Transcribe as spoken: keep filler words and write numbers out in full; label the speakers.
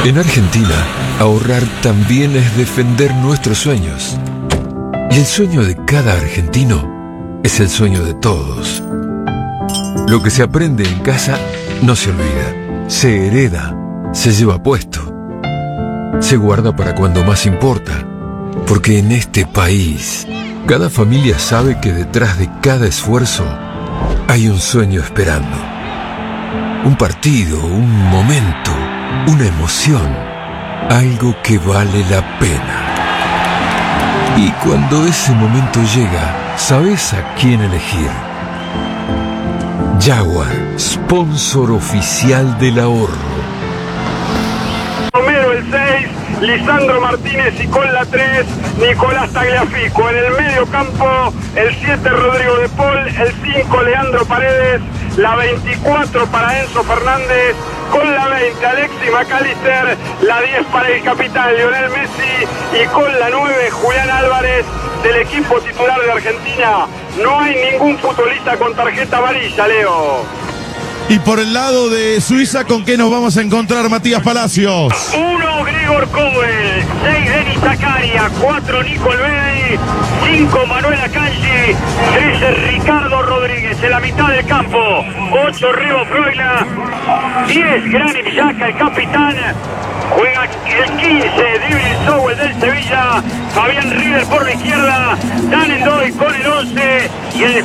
Speaker 1: En Argentina, ahorrar también es defender nuestros sueños. Y el sueño de cada argentino es el sueño de todos. Lo que se aprende en casa no se olvida, se hereda, se lleva puesto. Se guarda para cuando más importa, porque en este país, cada familia sabe que detrás de cada esfuerzo hay un sueño esperando. Un partido, un momento, una emoción, algo que vale la pena. Y cuando ese momento llega, ¿sabes a quién elegir? Jaguar, sponsor oficial del ahorro.
Speaker 2: Romero el seis, Lisandro Martínez y con la tres, Nicolás Tagliafico. En el medio campo, el siete Rodrigo de Paul, el cinco Leandro Paredes, la veinticuatro para Enzo Fernández, con la veinte Alexis McAllister, la diez para el capitán Lionel Messi y con la nueve Julián Álvarez del equipo titular de Argentina. No hay ningún futbolista con tarjeta amarilla, Leo.
Speaker 3: Y por el lado de Suiza, ¿con qué nos vamos a encontrar, Matías Palacios?
Speaker 2: uno Gregor Kobel, seis Denis Zakaria, cuatro Nico Olvedi, cinco Manuel Akanji, trece Ricardo Rodríguez en la mitad del campo, ocho Rivo Freuler, diez Granit Xhaka, el capitán. Juega el quince, David Sowell del Sevilla, Fabián River por la izquierda, Dan Endoy con el once y el